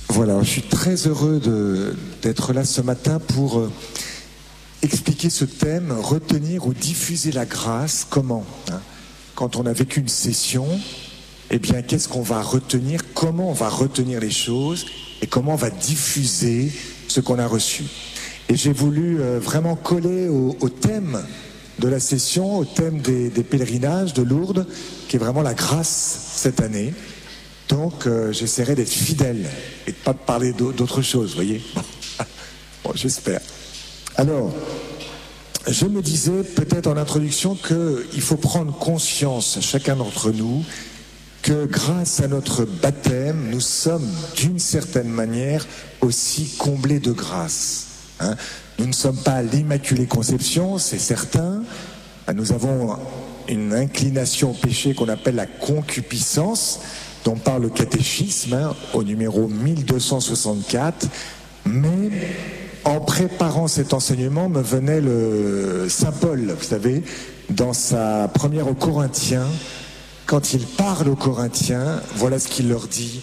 Voilà, je suis très heureux d'être là ce matin pour expliquer ce thème, retenir ou diffuser la grâce. Comment, hein? Quand on a vécu une session, eh bien, qu'est-ce qu'on va retenir? Comment on va retenir les choses? Et comment on va diffuser ce qu'on a reçu? Et j'ai voulu vraiment coller au thème de la session, au thème des pèlerinages de Lourdes, qui est vraiment la grâce cette année. Donc j'essaierai d'être fidèle et de ne pas parler d'autre chose, vous voyez. Bon, j'espère. Alors, je me disais peut-être en introduction qu'il faut prendre conscience, chacun d'entre nous, que grâce à notre baptême, nous sommes d'une certaine manière aussi comblés de grâce. Hein. Nous ne sommes pas à l'Immaculée Conception, c'est certain. Nous avons une inclination au péché qu'on appelle la concupiscence, dont parle le catéchisme, hein, au numéro 1264. Mais en préparant cet enseignement, me venait le Saint Paul, vous savez, dans sa première aux Corinthiens, quand il parle aux Corinthiens, voilà ce qu'il leur dit.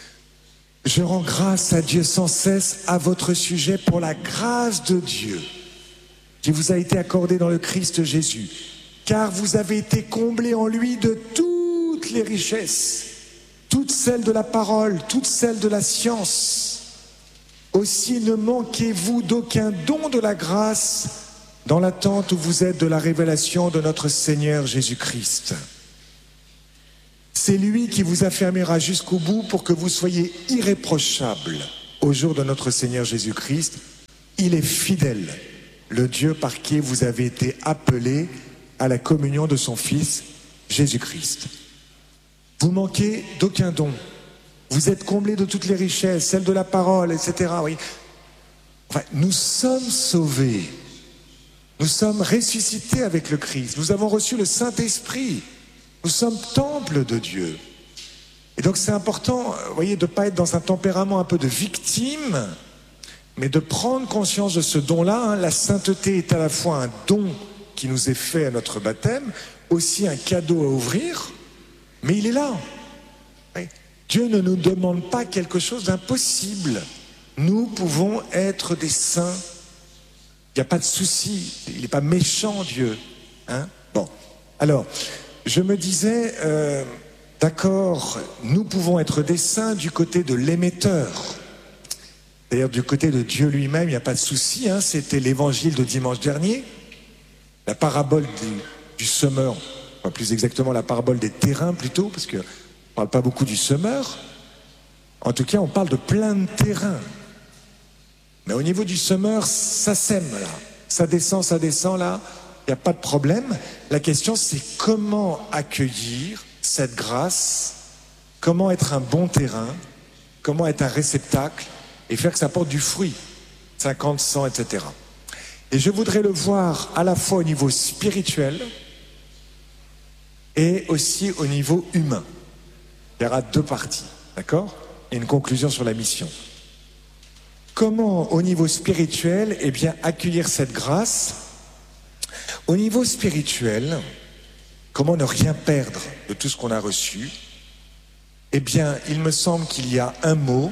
Je rends grâce à Dieu sans cesse à votre sujet pour la grâce de Dieu qui vous a été accordée dans le Christ Jésus, car vous avez été comblés en lui de toutes les richesses, toutes celles de la parole, toutes celles de la science. Aussi ne manquez-vous d'aucun don de la grâce dans l'attente où vous êtes de la révélation de notre Seigneur Jésus-Christ. C'est lui qui vous affermira jusqu'au bout pour que vous soyez irréprochables au jour de notre Seigneur Jésus-Christ. Il est fidèle, le Dieu par qui vous avez été appelés à la communion de son Fils, Jésus-Christ. Vous manquez d'aucun don. Vous êtes comblés de toutes les richesses, celles de la parole, etc. Oui. Enfin, nous sommes sauvés. Nous sommes ressuscités avec le Christ. Nous avons reçu le Saint-Esprit. Nous sommes temple de Dieu. Et donc c'est important, vous voyez, de ne pas être dans un tempérament un peu de victime, mais de prendre conscience de ce don-là. Hein. La sainteté est à la fois un don qui nous est fait à notre baptême, aussi un cadeau à ouvrir, mais il est là. Oui. Dieu ne nous demande pas quelque chose d'impossible. Nous pouvons être des saints. Il n'y a pas de souci. Il n'est pas méchant, Dieu. Hein? Bon. Alors, je me disais, d'accord, nous pouvons être des saints du côté de l'émetteur. D'ailleurs, du côté de Dieu lui-même, il n'y a pas de souci. Hein, c'était l'évangile de dimanche dernier. La parabole du semeur, enfin, plus exactement la parabole des terrains plutôt, parce qu'on ne parle pas beaucoup du semeur. En tout cas, on parle de plein de terrains. Mais au niveau du semeur, ça sème là. Ça descend là. Il n'y a pas de problème. La question, c'est comment accueillir cette grâce, comment être un bon terrain, comment être un réceptacle et faire que ça porte du fruit, 50, 100, etc. Et je voudrais le voir à la fois au niveau spirituel et aussi au niveau humain. Il y aura deux parties, d'accord? Et une conclusion sur la mission. Comment, au niveau spirituel, eh bien, accueillir cette grâce? Au niveau spirituel, comment ne rien perdre de tout ce qu'on a reçu? Eh bien, il me semble qu'il y a un mot,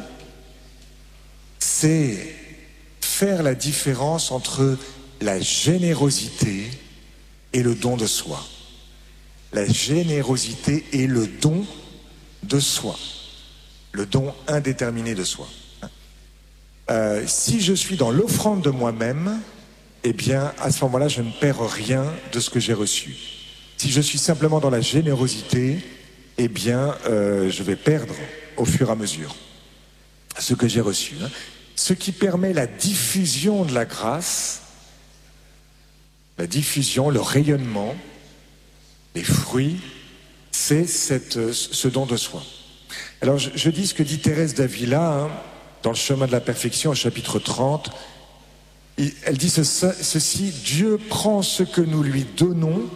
c'est faire la différence entre la générosité et le don de soi. La générosité et le don de soi. Le don indéterminé de soi. Si je suis dans l'offrande de moi-même, eh bien, à ce moment-là, je ne perds rien de ce que j'ai reçu. Si je suis simplement dans la générosité, eh bien, je vais perdre au fur et à mesure ce que j'ai reçu. Hein. Ce qui permet la diffusion de la grâce, la diffusion, le rayonnement, les fruits, c'est ce don de soi. Alors, je dis ce que dit Thérèse d'Avila, hein, dans le chemin de la perfection, au chapitre 30, elle dit ceci, Dieu prend ce que nous lui donnons,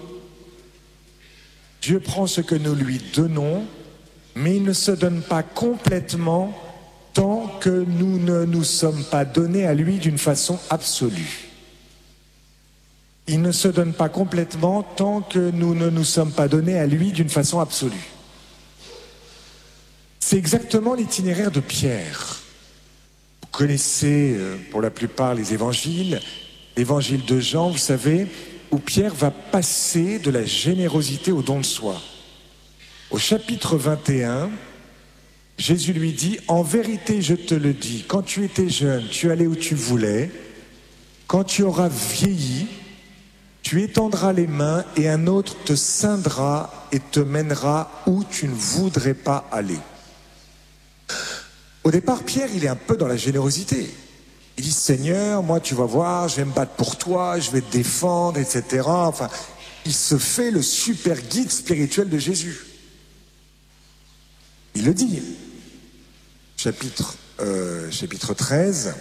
mais il ne se donne pas complètement tant que nous ne nous sommes pas donnés à lui d'une façon absolue. Il ne se donne pas complètement tant que nous ne nous sommes pas donnés à lui d'une façon absolue. C'est exactement l'itinéraire de Pierre. connaissez pour la plupart les évangiles. L'évangile de Jean, vous savez, où Pierre va passer de la générosité au don de soi. Au chapitre 21, Jésus lui dit, « En vérité, je te le dis, quand tu étais jeune, tu allais où tu voulais. Quand tu auras vieilli, tu étendras les mains et un autre te ceindra et te mènera où tu ne voudrais pas aller. » Au départ, Pierre, il est un peu dans la générosité. Il dit, Seigneur, moi, tu vas voir, je vais me battre pour toi, je vais te défendre, etc. Enfin, il se fait le super guide spirituel de Jésus. Il le dit. Chapitre 13.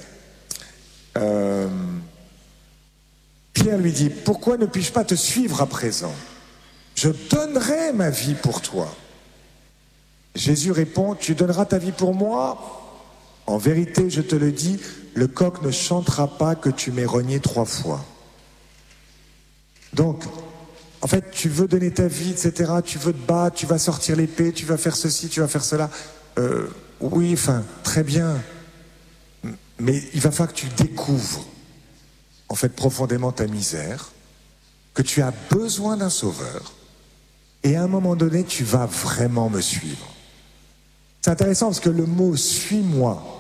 Pierre lui dit, pourquoi ne puis-je pas te suivre à présent? Je donnerai ma vie pour toi. Jésus répond, tu donneras ta vie pour moi? En vérité, je te le dis, le coq ne chantera pas que tu m'aies renié 3 fois. Donc, en fait, tu veux donner ta vie, etc. Tu veux te battre, tu vas sortir l'épée, tu vas faire ceci, tu vas faire cela. Oui, enfin, très bien. Mais il va falloir que tu découvres, en fait, profondément ta misère, que tu as besoin d'un sauveur, et à un moment donné, tu vas vraiment me suivre. C'est intéressant parce que le mot « suis-moi »,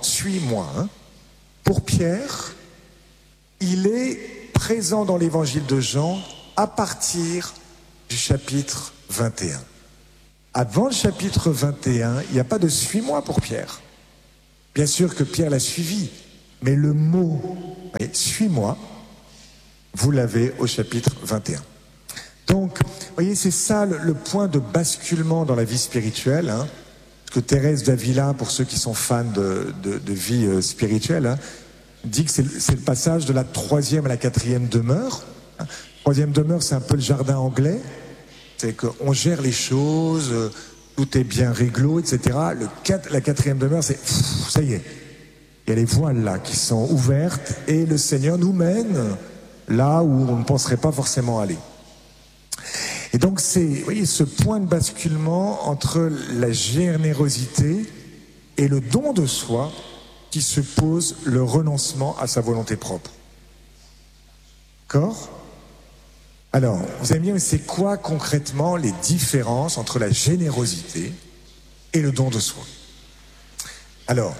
hein, pour Pierre, il est présent dans l'évangile de Jean à partir du chapitre 21. Avant le chapitre 21, il n'y a pas de « suis-moi » pour Pierre. Bien sûr que Pierre l'a suivi, mais le mot « suis-moi », vous l'avez au chapitre 21. Donc, vous voyez, c'est ça le point de basculement dans la vie spirituelle, hein. Parce que Thérèse d'Avila, pour ceux qui sont fans de vie spirituelle, hein, dit que c'est le passage de la 3e à la 4e demeure. 3e demeure, c'est un peu le jardin anglais. C'est qu'on gère les choses, tout est bien réglo, etc. La 4e demeure, c'est ça y est. Il y a les voiles là qui sont ouvertes et le Seigneur nous mène là où on ne penserait pas forcément aller. Et donc c'est, vous voyez, ce point de basculement entre la générosité et le don de soi qui suppose le renoncement à sa volonté propre. D'accord? Alors, vous allez me dire, mais c'est quoi concrètement les différences entre la générosité et le don de soi? Alors,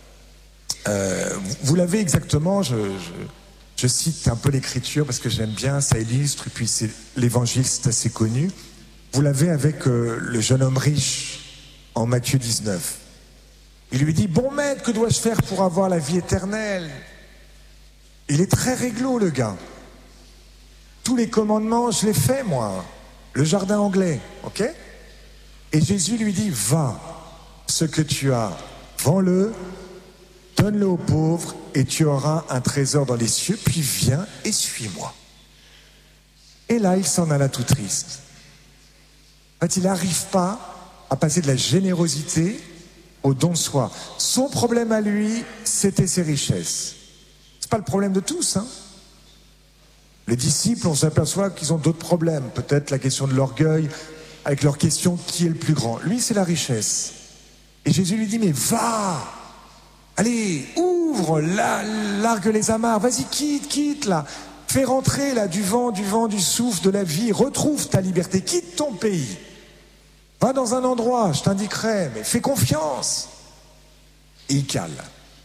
vous l'avez exactement, je cite un peu l'écriture parce que j'aime bien, ça illustre, et puis l'évangile, c'est assez connu. Vous l'avez avec le jeune homme riche en Matthieu 19. Il lui dit, bon maître, que dois-je faire pour avoir la vie éternelle? Il est très réglo, le gars. Tous les commandements, je les fais, moi. Le jardin anglais, ok? Et Jésus lui dit, va, ce que tu as, vends-le, donne-le aux pauvres et tu auras un trésor dans les cieux, puis viens et suis-moi. Et là, il s'en alla tout triste. En fait, il n'arrive pas à passer de la générosité au don de soi. Son problème à lui, c'était ses richesses. C'est pas le problème de tous, hein. Les disciples, on s'aperçoit qu'ils ont d'autres problèmes. Peut-être la question de l'orgueil, avec leur question, qui est le plus grand? Lui, c'est la richesse. Et Jésus lui dit, mais va! Allez, ouvre, largue les amarres, vas-y, quitte là. Fais rentrer là du vent, du souffle, de la vie, retrouve ta liberté, quitte ton pays. Va dans un endroit, je t'indiquerai, mais fais confiance. Et il cale.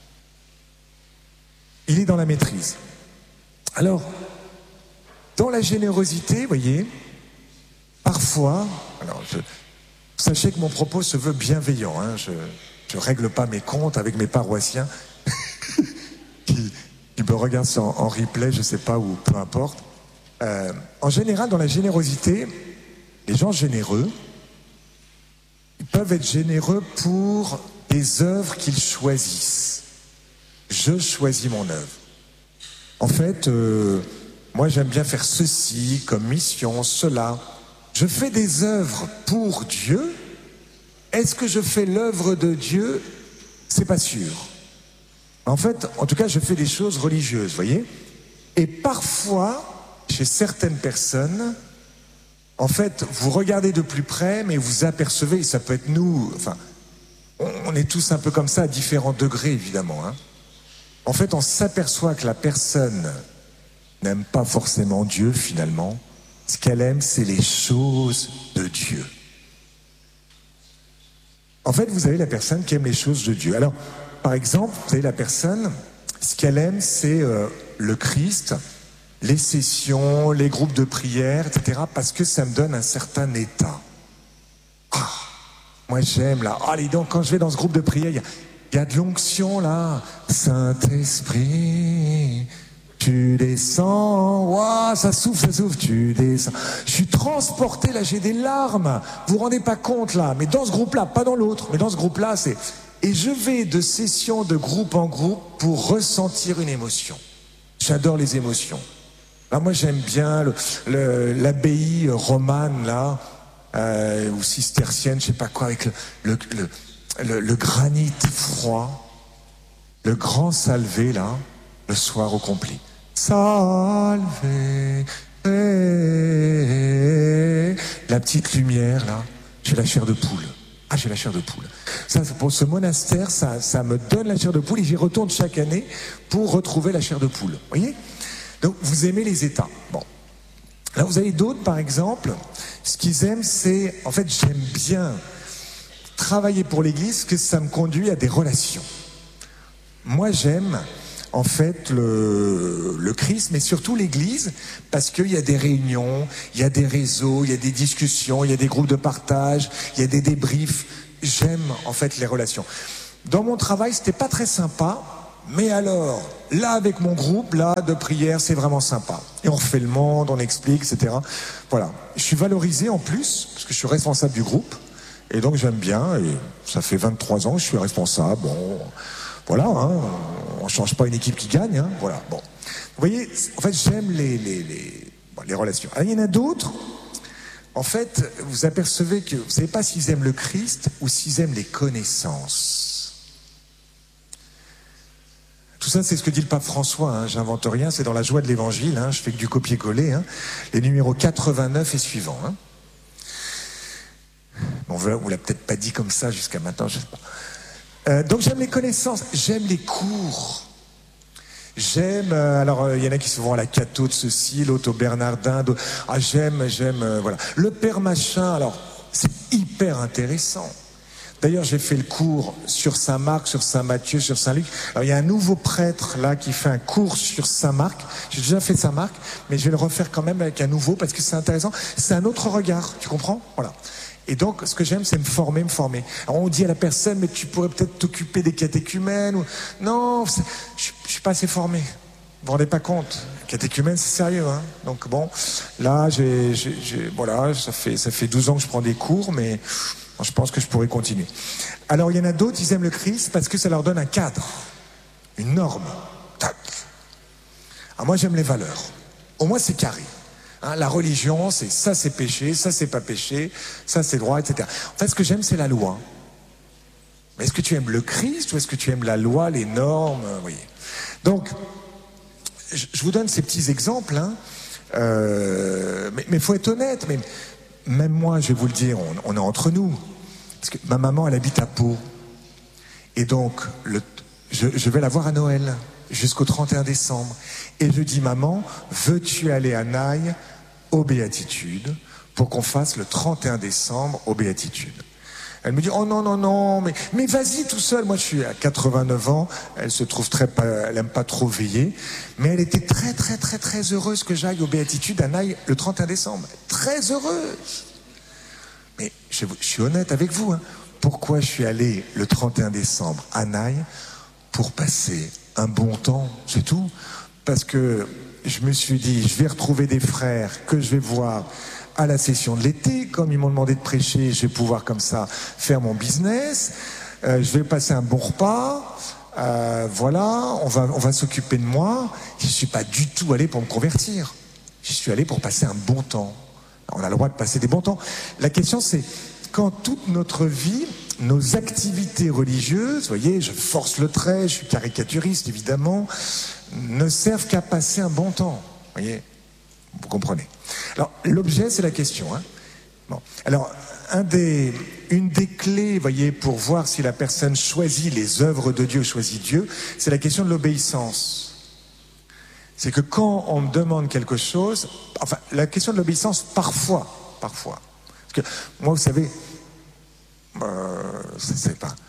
Il est dans la maîtrise. Alors, dans la générosité, vous voyez, parfois, alors sachez que mon propos se veut bienveillant, hein, je règle pas mes comptes avec mes paroissiens qui me regardent en replay, je sais pas, ou peu importe. En général, dans la générosité, les gens généreux, ils peuvent être généreux pour des œuvres qu'ils choisissent. Je choisis mon œuvre. En fait, moi j'aime bien faire ceci comme mission, cela. Je fais des œuvres pour Dieu. Est-ce que je fais l'œuvre de Dieu? C'est pas sûr. En fait, en tout cas, je fais des choses religieuses, voyez. Et parfois, chez certaines personnes, en fait, vous regardez de plus près, mais vous apercevez, ça peut être nous, enfin, on est tous un peu comme ça à différents degrés, évidemment, hein. en fait, on s'aperçoit que la personne n'aime pas forcément Dieu, finalement. Ce qu'elle aime, c'est les choses de Dieu. En fait, vous avez la personne qui aime les choses de Dieu. Alors, par exemple, vous avez la personne, ce qu'elle aime, c'est le Christ, les sessions, les groupes de prière, etc., parce que ça me donne un certain état. Ah, moi j'aime là. Allez donc, quand je vais dans ce groupe de prière, il y a de l'onction là. Saint-Esprit, tu descends. Waouh, ça souffle, tu descends. Je suis transporté là, j'ai des larmes. Vous vous rendez pas compte là, mais dans ce groupe-là, pas dans l'autre, mais dans ce groupe-là, c'est... Et je vais de session de groupe en groupe pour ressentir une émotion. J'adore les émotions. Alors moi j'aime bien l'abbaye romane là, ou cistercienne, je sais pas quoi, avec le granit froid, le grand salvé là, le soir au complet. Salvé, la petite lumière là, j'ai la chair de poule. Ah, j'ai la chair de poule. Ça, pour ce monastère, ça me donne la chair de poule et j'y retourne chaque année pour retrouver la chair de poule. Vous voyez ? Donc, vous aimez les états. Bon. Là, vous avez d'autres, par exemple, ce qu'ils aiment, c'est... En fait, j'aime bien travailler pour l'Église, que ça me conduit à des relations. Moi, j'aime, en fait, le Christ, mais surtout l'Église, parce qu'il y a des réunions, il y a des réseaux, il y a des discussions, il y a des groupes de partage, il y a des débriefs. J'aime, en fait, les relations. Dans mon travail, c'était pas très sympa, mais alors, là, avec mon groupe, là, de prière, c'est vraiment sympa. Et on refait le monde, on explique, etc. Voilà. Je suis valorisé en plus, parce que je suis responsable du groupe. Et donc, j'aime bien. Et ça fait 23 ans que je suis responsable. Bon, voilà, hein, on change pas une équipe qui gagne. Hein, voilà, bon. Vous voyez, en fait, j'aime les relations. Alors, il y en a d'autres. En fait, vous apercevez que vous ne savez pas s'ils aiment le Christ ou s'ils aiment les connaissances. Tout ça, c'est ce que dit le pape François, hein. J'invente rien, c'est dans la joie de l'évangile, hein. Je fais que du copier-coller, hein. Les numéros 89 et suivants. Hein. Bon, on l'a peut-être pas dit comme ça jusqu'à maintenant, je sais pas. Donc j'aime les connaissances, j'aime les cours. J'aime, alors il y en a qui se vont à la Cato de ceci, l'autre au Bernardin, j'aime, voilà. Le Père Machin, alors c'est hyper intéressant. D'ailleurs, j'ai fait le cours sur Saint-Marc, sur Saint-Matthieu, sur Saint-Luc. Alors, il y a un nouveau prêtre, là, qui fait un cours sur Saint-Marc. J'ai déjà fait Saint-Marc, mais je vais le refaire quand même avec un nouveau, parce que c'est intéressant. C'est un autre regard, tu comprends ? Voilà. Et donc, ce que j'aime, c'est me former. Alors, on dit à la personne, mais tu pourrais peut-être t'occuper des catéchumènes ou... Non, je suis pas assez formé. Vous vous rendez pas compte ? Catéchumène, c'est sérieux, hein. Donc, bon, là, voilà, ça fait 12 ans que je prends des cours, mais... Je pense que je pourrais continuer. Alors, il y en a d'autres, ils aiment le Christ parce que ça leur donne un cadre, une norme. Tac. Alors, moi, j'aime les valeurs. Au moins, c'est carré. Hein, la religion, c'est ça, c'est péché, ça, c'est pas péché, ça, c'est droit, etc. En fait, ce que j'aime, c'est la loi. Mais est-ce que tu aimes le Christ ou est-ce que tu aimes la loi, les normes, vous voyez. Donc, je vous donne ces petits exemples, hein. Mais il faut être honnête, mais... Même moi, je vais vous le dire, on est entre nous. Parce que ma maman, elle habite à Pau. Et donc, je vais la voir à Noël, jusqu'au 31 décembre. Et je dis, maman, veux-tu aller à Naï aux Béatitudes pour qu'on fasse le 31 décembre aux Béatitudes? Elle me dit, oh non, mais vas-y tout seul. Moi, je suis à 89 ans. Elle se trouve elle aime pas trop veiller. Mais elle était très, très, très, très heureuse que j'aille aux Béatitudes à Naï le 31 décembre. Très heureuse. Mais je suis honnête avec vous, hein. Pourquoi je suis allé le 31 décembre à Naï? Pour passer un bon temps, c'est tout. Parce que je me suis dit, je vais retrouver des frères que je vais voir à la session de l'été, comme ils m'ont demandé de prêcher, je vais pouvoir comme ça faire mon business, je vais passer un bon repas, voilà, on va s'occuper de moi. Je ne suis pas du tout allé pour me convertir, je suis allé pour passer un bon temps. On a le droit de passer des bons temps. La question c'est, quand toute notre vie, nos activités religieuses, vous voyez, je force le trait, je suis caricaturiste évidemment, ne servent qu'à passer un bon temps, vous voyez. Vous comprenez. Alors, l'objet, c'est la question. Hein. Bon. Alors, une des clés, voyez, pour voir si la personne choisit les œuvres de Dieu, choisit Dieu, c'est la question de l'obéissance. C'est que quand on me demande quelque chose, enfin, la question de l'obéissance, parfois. Parce que moi, vous savez, c'est pas...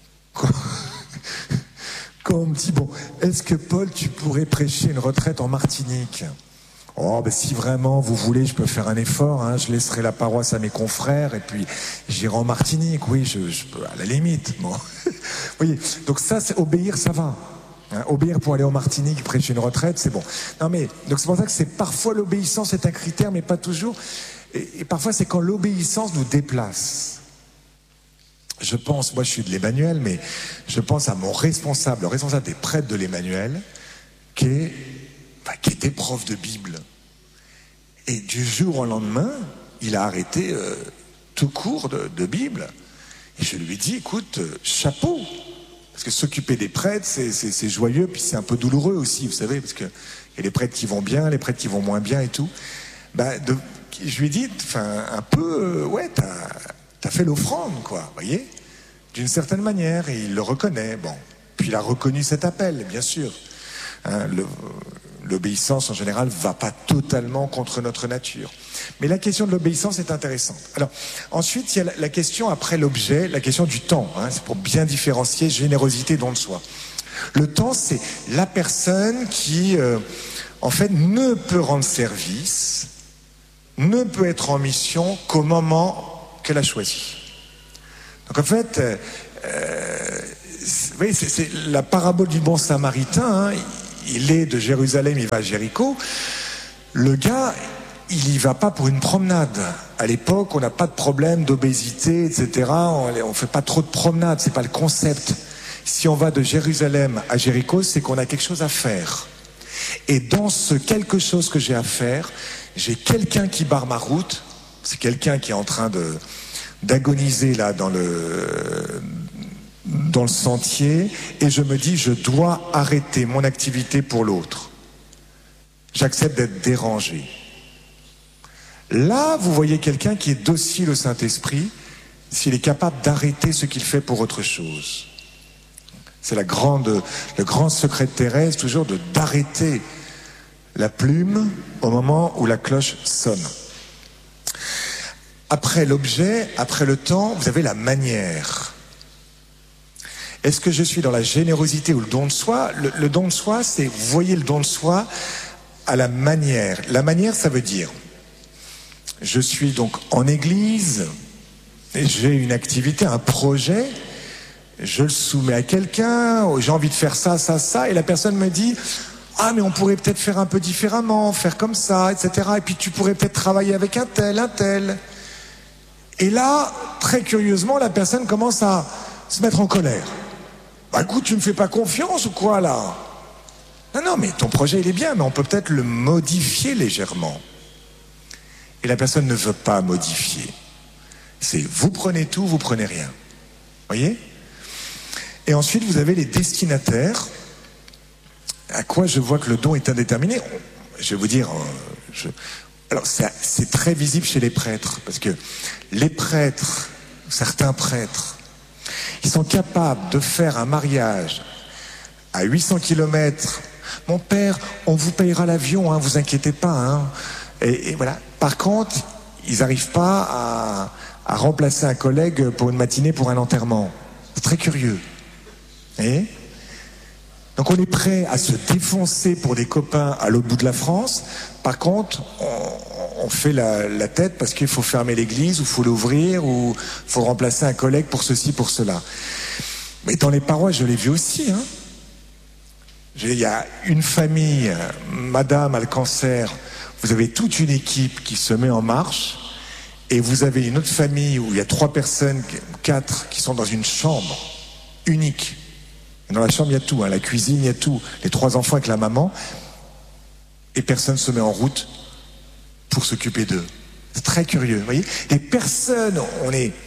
Quand on me dit, bon, est-ce que Paul, tu pourrais prêcher une retraite en Martinique ? Oh, ben si vraiment vous voulez, je peux faire un effort, hein, je laisserai la paroisse à mes confrères et puis j'irai en Martinique, oui, je peux, à la limite. Bon. Vous voyez, donc ça, c'est obéir, ça va. Hein, obéir pour aller en Martinique, prêcher une retraite, c'est bon. Non mais, donc c'est pour ça que c'est parfois l'obéissance est un critère, mais pas toujours. Et parfois c'est quand l'obéissance nous déplace. Je pense, moi je suis de l'Emmanuel, mais je pense à mon responsable, le responsable des prêtres de l'Emmanuel, qui était prof de Bible. Et du jour au lendemain, il a arrêté tout cours de Bible. Et je lui ai dit, écoute, chapeau. Parce que s'occuper des prêtres, c'est joyeux, puis c'est un peu douloureux aussi, vous savez, parce qu'il y a les prêtres qui vont bien, les prêtres qui vont moins bien et tout. Je lui ai dit, un peu, ouais, t'as fait l'offrande, quoi, vous voyez, d'une certaine manière, et il le reconnaît. Bon, puis il a reconnu cet appel, bien sûr. Hein, l'obéissance, en général, va pas totalement contre notre nature. Mais la question de l'obéissance est intéressante. Alors, ensuite, il y a la question après l'objet, la question du temps. Hein, c'est pour bien différencier générosité, don de soi. Le temps, c'est la personne qui, en fait, ne peut rendre service, ne peut être en mission qu'au moment qu'elle a choisi. Donc en fait, vous voyez, c'est la parabole du bon samaritain. Hein, il est de Jérusalem, il va à Jéricho. Le gars, il y va pas pour une promenade. À l'époque, on n'a pas de problème d'obésité, etc. On fait pas trop de promenades, c'est pas le concept. Si on va de Jérusalem à Jéricho, c'est qu'on a quelque chose à faire. Et dans ce quelque chose que j'ai à faire, j'ai quelqu'un qui barre ma route. C'est quelqu'un qui est en train d'agoniser là dans le sentier, et je me dis, je dois arrêter mon activité pour l'autre. J'accepte d'être dérangé. Là, vous voyez quelqu'un qui est docile au Saint-Esprit, s'il est capable d'arrêter ce qu'il fait pour autre chose. C'est le grand secret de Thérèse, toujours d'arrêter la plume au moment où la cloche sonne. Après l'objet, après le temps, vous avez la manière. Est-ce que je suis dans la générosité ou le don de soi ? Le don de soi, c'est, vous voyez le don de soi à la manière. La manière, ça veut dire, je suis donc en église, j'ai une activité, un projet, je le soumets à quelqu'un, j'ai envie de faire ça, et la personne me dit, ah mais on pourrait peut-être faire un peu différemment, faire comme ça, etc. Et puis tu pourrais peut-être travailler avec un tel. Et là, très curieusement, la personne commence à se mettre en colère. Bah écoute, tu me fais pas confiance ou quoi là ? Non, mais ton projet il est bien, mais on peut peut-être le modifier légèrement. Et la personne ne veut pas modifier. C'est vous prenez tout, vous prenez rien. Voyez ? Et ensuite, vous avez les destinataires. À quoi je vois que le don est indéterminé ? Je vais vous dire... Alors, c'est très visible chez les prêtres, parce que les prêtres, certains prêtres, ils sont capables de faire un mariage à 800 km. Mon père, on vous payera l'avion, hein, vous inquiétez pas. Hein. Et voilà. Par contre, ils n'arrivent pas à remplacer un collègue pour une matinée pour un enterrement. C'est très curieux. Et donc on est prêt à se défoncer pour des copains à l'autre bout de la France. Par contre, on fait la tête parce qu'il faut fermer l'église, ou il faut l'ouvrir, ou il faut remplacer un collègue pour ceci, pour cela. Mais dans les paroisses, je l'ai vu aussi. Hein. Il y a une famille, madame a le cancer, vous avez toute une équipe qui se met en marche, et vous avez une autre famille où il y a 3 personnes, 4 qui sont dans une chambre unique. Dans la chambre, il y a tout, hein, la cuisine, il y a tout. Les 3 enfants avec la maman. Et personne ne se met en route pour s'occuper d'eux. C'est très curieux, vous voyez. Les personnes, on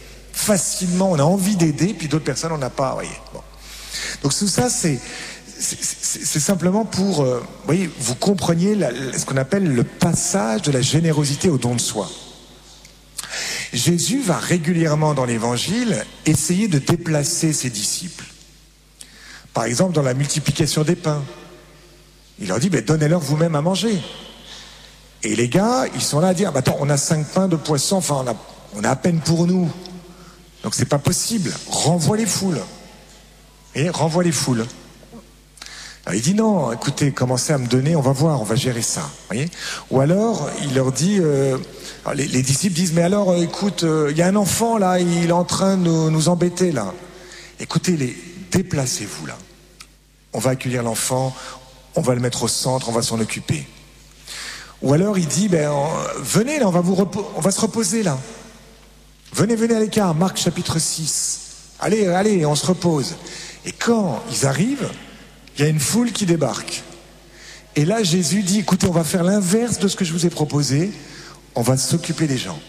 a envie d'aider, puis d'autres personnes, on n'a pas, vous voyez. Bon. Donc tout ça, c'est simplement pour, vous voyez, vous compreniez ce qu'on appelle le passage de la générosité au don de soi. Jésus va régulièrement dans l'évangile essayer de déplacer ses disciples. Par exemple, dans la multiplication des pains, il leur dit, donnez-leur vous-même à manger. Et les gars, ils sont là à dire, attends, on a 5 pains, 2 poissons, enfin on a à peine pour nous. Donc c'est pas possible, renvoie les foules. Et renvoie les foules. Alors il dit non, écoutez, commencez à me donner, on va voir, on va gérer ça. Voyez. Ou alors, il leur dit, les disciples disent, mais alors, écoute, il y a un enfant là, il est en train de nous embêter là. Écoutez, déplacez-vous là. On va accueillir l'enfant, on va le mettre au centre, on va s'en occuper. Ou alors il dit, venez là, on va se reposer là. Venez à l'écart, Marc chapitre 6. Allez, on se repose. Et quand ils arrivent, il y a une foule qui débarque. Et là, Jésus dit, écoutez, on va faire l'inverse de ce que je vous ai proposé. On va s'occuper des gens.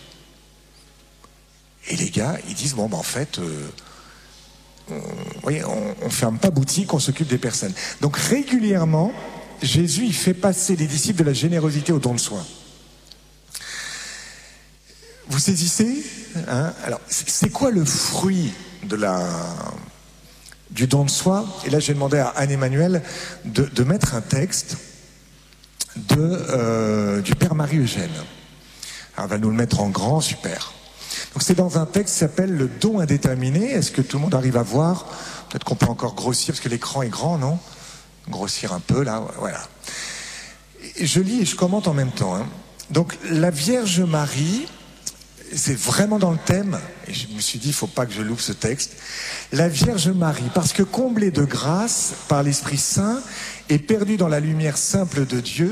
Et les gars, ils disent, en fait, on ferme pas boutique, on s'occupe des personnes. Donc régulièrement, Jésus, il fait passer les disciples de la générosité au don de soi. Vous saisissez, hein? Alors, c'est quoi le fruit du don de soi? Et là, j'ai demandé à Anne-Emmanuel de mettre un texte du Père Marie-Eugène. Alors, elle va nous le mettre en grand, super. Donc, c'est dans un texte qui s'appelle le don indéterminé. Est-ce que tout le monde arrive à voir? Peut-être qu'on peut encore grossir, parce que l'écran est grand, non? Grossir un peu, là, voilà. Et je lis et je commente en même temps. Hein. Donc, la Vierge Marie, c'est vraiment dans le thème, et je me suis dit, il ne faut pas que je loupe ce texte. La Vierge Marie, parce que comblée de grâce par l'Esprit Saint et perdue dans la lumière simple de Dieu,